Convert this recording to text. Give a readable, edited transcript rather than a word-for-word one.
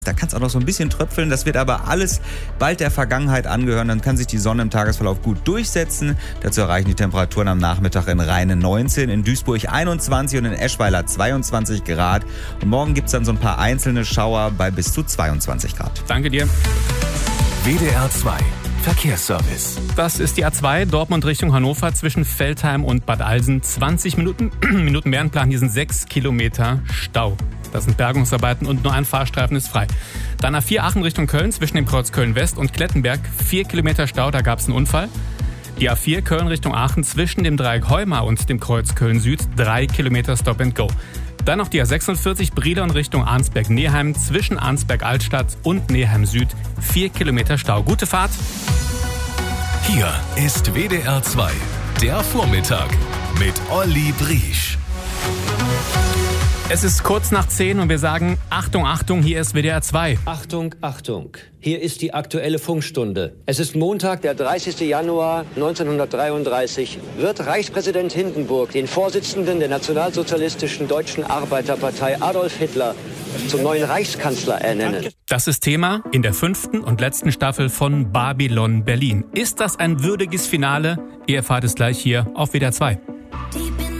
Da kann es auch noch so ein bisschen tröpfeln, das wird aber alles bald der Vergangenheit angehören. Dann kann sich die Sonne im Tagesverlauf gut durchsetzen. Dazu erreichen die Temperaturen am Nachmittag in Rheine 19, in Duisburg 21 und in Eschweiler 22 Grad. Und morgen gibt es dann so ein paar einzelne Schauer bei bis zu 22 Grad. Danke dir. WDR 2 Verkehrsservice. Das ist die A2 Dortmund Richtung Hannover zwischen Veltheim und Bad Alsen. 20 Minuten mehr in Plan. Hier sind 6 Kilometer Stau. Das sind Bergungsarbeiten und nur ein Fahrstreifen ist frei. Dann A4 Aachen Richtung Köln zwischen dem Kreuz Köln-West und Klettenberg. 4 Kilometer Stau, da gab es einen Unfall. Die A4 Köln Richtung Aachen zwischen dem Dreieck Heuma und dem Kreuz Köln-Süd. 3 Kilometer Stop and Go. Dann noch die A46 Brilon Richtung Arnsberg-Neheim zwischen Arnsberg-Altstadt und Neheim-Süd. 4 Kilometer Stau. Gute Fahrt. Hier ist WDR 2, der Vormittag mit Olli Briesch. Es ist kurz nach 10 und wir sagen Achtung, Achtung, hier ist WDR 2. Achtung, Achtung, hier ist die Aktuelle Funkstunde. Es ist Montag, der 30. Januar 1933. Wird Reichspräsident Hindenburg den Vorsitzenden der Nationalsozialistischen Deutschen Arbeiterpartei Adolf Hitler zum neuen Reichskanzler ernennen? Das ist Thema in der 5. und letzten Staffel von Babylon Berlin. Ist das ein würdiges Finale? Ihr erfahrt es gleich hier auf WDR 2.